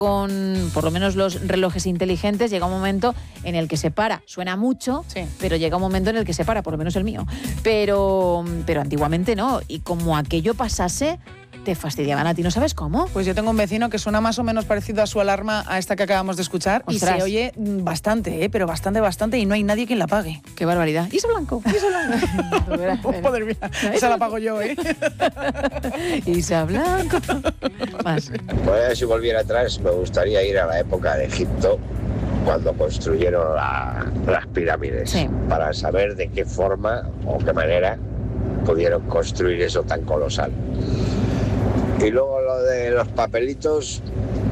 con por lo menos los relojes inteligentes, llega un momento en el que se para. Suena mucho, sí, pero llega un momento en el que se para, por lo menos el mío. Pero antiguamente no. Y como aquello pasase, te fastidiaban a ti, ¿no sabes cómo? Pues yo tengo un vecino que suena más o menos parecido a su alarma, a esta que acabamos de escuchar. ¡Ostras! Y se oye bastante, pero bastante, y no hay nadie quien la pague. ¡Qué barbaridad! ¡Isa Blanco! ¡Isa Blanco! Joder, mía, esa la pago yo, ¿eh? Isa Blanco. Más. Pues si volviera atrás, me gustaría ir a la época de Egipto, cuando construyeron las pirámides, sí, para saber de qué forma o qué manera pudieron construir eso tan colosal. Y luego lo de los papelitos,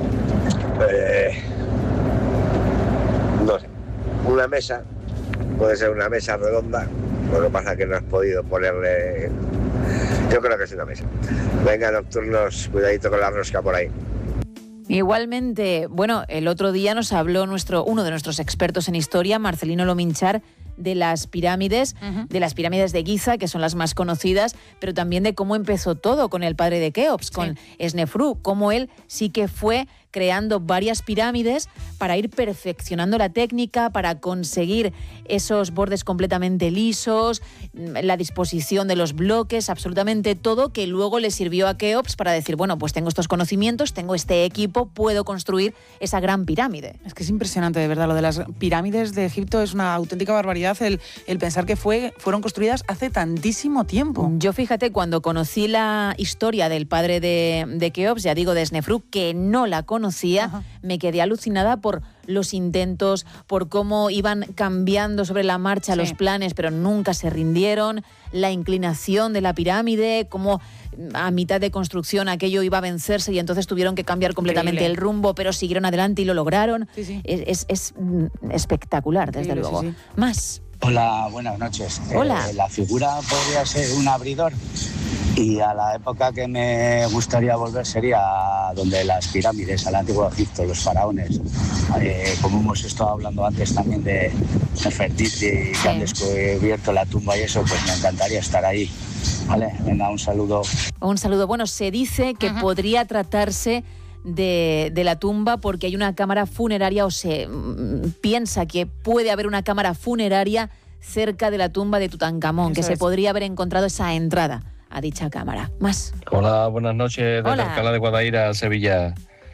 no sé, una mesa, puede ser una mesa redonda, lo que pasa es que no has podido ponerle, yo creo que es una mesa. Venga, nocturnos, cuidadito con la rosca por ahí. Igualmente, bueno, el otro día nos habló uno de nuestros expertos en historia, Marcelino Lominchar, de las pirámides, de las pirámides de Giza, que son las más conocidas, pero también de cómo empezó todo con el padre de Keops, con Snefru, cómo él sí que fue creando varias pirámides para ir perfeccionando la técnica, para conseguir esos bordes completamente lisos, la disposición de los bloques, absolutamente todo, que luego le sirvió a Keops para decir, bueno, pues tengo estos conocimientos, tengo este equipo, puedo construir esa gran pirámide. Es que es impresionante, de verdad, lo de las pirámides de Egipto es una auténtica barbaridad, el pensar que fueron construidas hace tantísimo tiempo. Yo, fíjate, cuando conocí la historia del padre de Keops, ya digo, de Snefru, que no la conocía, me quedé alucinada por los intentos, por cómo iban cambiando sobre la marcha los planes, pero nunca se rindieron, la inclinación de la pirámide, cómo a mitad de construcción aquello iba a vencerse y entonces tuvieron que cambiar completamente el rumbo, pero siguieron adelante y lo lograron. Es espectacular, desde luego. Más. Hola, buenas noches. Hola. La figura podría ser un abridor y a la época que me gustaría volver sería donde las pirámides, al antiguo Egipto, los faraones. Como hemos estado hablando antes también de Nefertiti, que han descubierto la tumba y eso, pues me encantaría estar ahí. Vale, venga, un saludo. Un saludo. Bueno, se dice que podría tratarse de la tumba porque hay una cámara funeraria, o se piensa que puede haber una cámara funeraria cerca de la tumba de Tutankamón, que se podría haber encontrado esa entrada a dicha cámara. Más. Hola, buenas noches, desde Alcalá de Guadaira, Sevilla.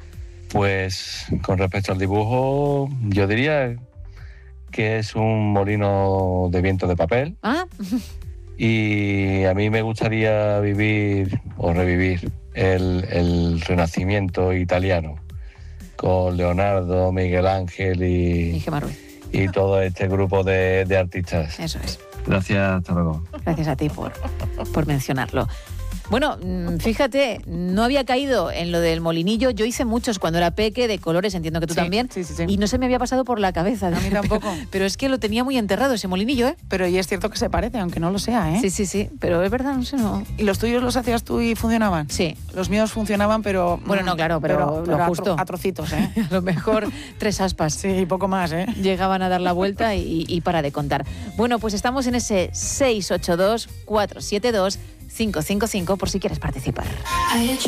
Pues con respecto al dibujo, yo diría que es un molino de viento de papel. Y a mí me gustaría vivir o revivir el Renacimiento italiano con Leonardo, Miguel Ángel y todo este grupo de artistas. Eso es. Gracias, hasta luego. Gracias a ti por mencionarlo. Bueno, fíjate, no había caído en lo del molinillo. Yo hice muchos cuando era peque, de colores, entiendo que tú también. Sí. Y no se me había pasado por la cabeza. A mí tampoco. Pero es que lo tenía muy enterrado ese molinillo, ¿eh? Pero y es cierto que se parece, aunque no lo sea, ¿eh? Sí, pero es verdad, no sé, no. ¿Y los tuyos los hacías tú y funcionaban? Sí. Los míos funcionaban, pero... Bueno, no, claro, pero lo justo. A trocitos, ¿eh? A lo mejor 3 aspas. Sí, y poco más, ¿eh? Llegaban a dar la vuelta y para de contar. Bueno, pues estamos en ese 682-472-555 por si quieres participar.